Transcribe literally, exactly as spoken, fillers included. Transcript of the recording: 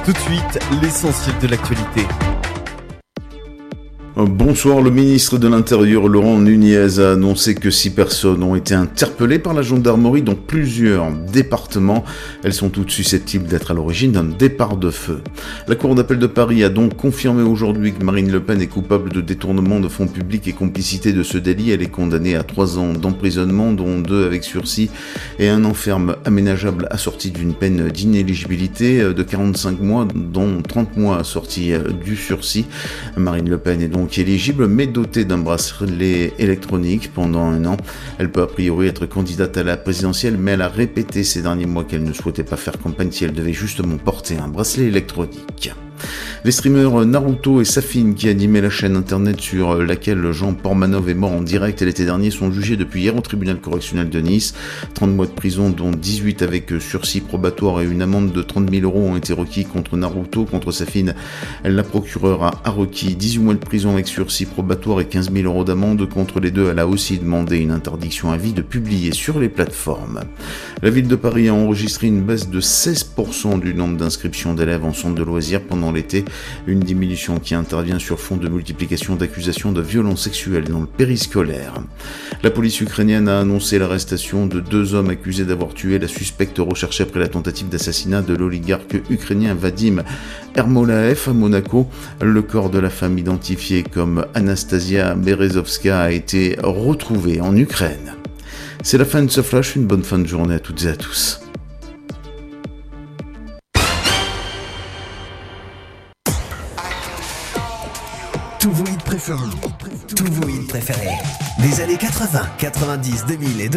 Tout de suite, l'essentiel de l'actualité. Bonsoir, le ministre de l'Intérieur Laurent Nunez a annoncé que six personnes ont été interpellées par la gendarmerie dans plusieurs départements. Elles sont toutes susceptibles d'être à l'origine d'un départ de feu. La Cour d'appel de Paris a donc confirmé aujourd'hui que Marine Le Pen est coupable de détournement de fonds publics et complicité de ce délit. Elle est condamnée à trois ans d'emprisonnement, dont deux avec sursis et un an ferme aménageable assorti d'une peine d'inéligibilité de quarante-cinq mois, dont trente mois assortis du sursis. Marine Le Pen est donc qui est éligible mais dotée d'un bracelet électronique pendant un an. Elle peut a priori être candidate à la présidentielle, mais elle a répété ces derniers mois qu'elle ne souhaitait pas faire campagne si elle devait justement porter un bracelet électronique. Les streamers Naruto et Safin, qui animaient la chaîne internet sur laquelle Jean Portmanov est mort en direct l'été dernier, sont jugés depuis hier au tribunal correctionnel de Nice. trente mois de prison, dont dix-huit avec sursis probatoire et une amende de trente mille euros ont été requis contre Naruto. Contre Safin, la procureure a requis dix-huit mois de prison avec sursis probatoire et quinze mille euros d'amende. Contre les deux, elle a aussi demandé une interdiction à vie de publier sur les plateformes. La ville de Paris a enregistré une baisse de seize pour cent du nombre d'inscriptions d'élèves en centre de loisirs pendant l'été. Une diminution qui intervient sur fond de multiplication d'accusations de violences sexuelles dans le périscolaire. La police ukrainienne a annoncé l'arrestation de deux hommes accusés d'avoir tué la suspecte recherchée après la tentative d'assassinat de l'oligarque ukrainien Vadim Ermolaev à Monaco. Le corps de la femme identifiée comme Anastasia Berezovska a été retrouvé en Ukraine. C'est la fin de ce flash, une bonne fin de journée à toutes et à tous. Tous vos hits préférés, tous vos hits préférés des années quatre-vingts, quatre-vingt-dix, deux mille et